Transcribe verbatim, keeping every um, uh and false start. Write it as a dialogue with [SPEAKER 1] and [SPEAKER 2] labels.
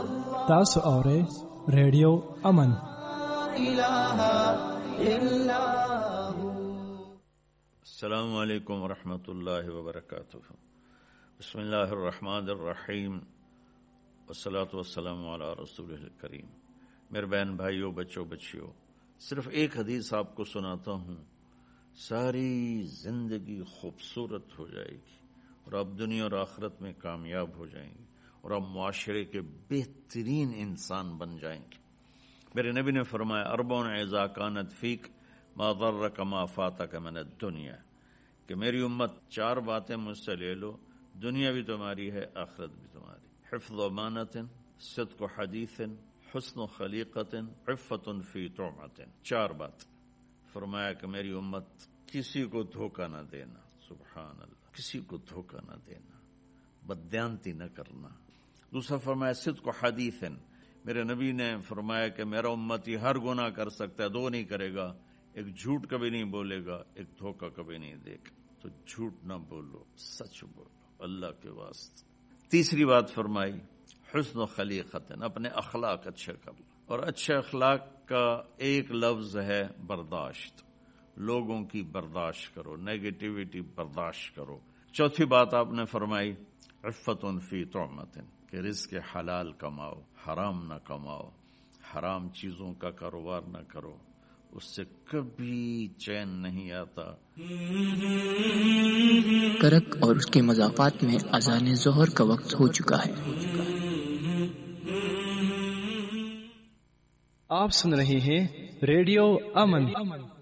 [SPEAKER 1] تاسو اورئ ریډیو امن.
[SPEAKER 2] السلام علیکم ورحمۃ اللہ وبرکاتہ. بسم اللہ الرحمن الرحیم والصلاة والسلام علی رسول الکریم. میرے بہن بھائیوں، بچوں بچیوں، صرف ایک حدیث آپ کو سناتا ہوں، ساری زندگی خوبصورت ہو جائے گی اور آپ دنیا اور آخرت میں کامیاب ہو جائیں گے اور آپ معاشرے کے بہترین انسان بن جائیں گے. میرے نبی نے فرمایا، اربع اذا کانت فیک ما ضرک ما فاتک من الدنیا، کہ میری امت چار باتیں مجھ سے لے لو، دنیا بھی تمہاری ہے، آخرت بھی تمہاری. حفظ امانت، صدق حدیث، حسن خلیقت، عفت فی طعمت. چار بات. فرمایا کہ میری امت کسی کو دھوکہ نہ دینا، سبحان اللہ، کسی کو دھوکہ نہ دینا، بددیانتی نہ کرنا. دوسرا فرمایا صدق حدیث، میرے نبی نے فرمایا کہ میرا امتی ہر گناہ کر سکتا ہے، دو نہیں کرے گا، ایک جھوٹ کبھی نہیں بولے گا، ایک دھوکہ کبھی نہیں دے گا. تو جھوٹ نہ بولو، سچ بولو اللہ کے واسطے. تیسری بات فرمائی حسن خلیقت، اپنے اخلاق اچھے کر لو. اور اچھے اخلاق کا ایک لفظ ہے برداشت، لوگوں کی برداشت کرو، نیگیٹیوٹی برداشت کرو. چوتھی بات آپ نے فرمائی عفت فی طعمت، کہ رزق حلال کماؤ، حرام نہ کماؤ، حرام چیزوں کا کاروبار نہ کرو، اس سے کبھی چین نہیں آتا.
[SPEAKER 3] کرک اور اس کے مضافات میں اذان ظہر کا وقت ہو چکا ہے.
[SPEAKER 1] آپ سن رہے ہیں ریڈیو امن.